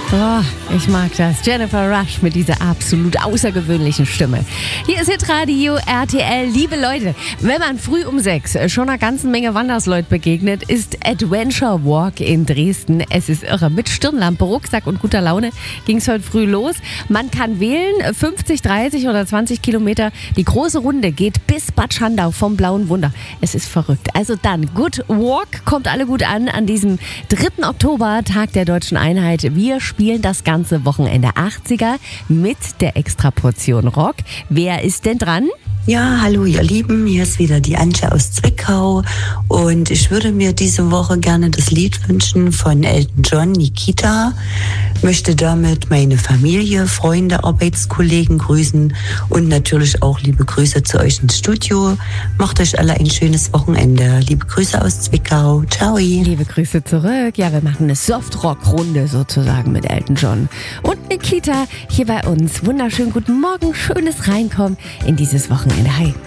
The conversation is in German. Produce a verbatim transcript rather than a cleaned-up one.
Oh, ich mag das. Jennifer Rush mit dieser absolut außergewöhnlichen Stimme. Hier ist Hitradio R T L. Liebe Leute, wenn man früh um sechs schon einer ganzen Menge Wandersleut begegnet, ist Adventure Walk in Dresden. Es ist irre. Mit Stirnlampe, Rucksack und guter Laune ging es heute früh los. Man kann wählen, fünfzig, dreißig oder zwanzig Kilometer. Die große Runde geht bis Bad Schandau vom Blauen Wunder. Es ist verrückt. Also dann, Good Walk, kommt alle gut an an diesem dritten Oktober, Tag der Deutschen Einheit. Wir spielen das ganze Wochenende achtziger mit der Extraportion Rock. Wer ist denn dran? Ja, hallo ihr Lieben, hier ist wieder die Antje aus Zwickau und ich würde mir diese Woche gerne das Lied wünschen von Elton John, Nikita. Möchte damit meine Familie, Freunde, Arbeitskollegen grüßen und natürlich auch liebe Grüße zu euch ins Studio. Macht euch alle ein schönes Wochenende. Liebe Grüße aus Zwickau. Ciao. Liebe Grüße zurück. Ja, wir machen eine Softrock-Runde sozusagen mit Elton John und Nikita hier bei uns. Wunderschönen guten Morgen, schönes Reinkommen in dieses Wochenende. Hi.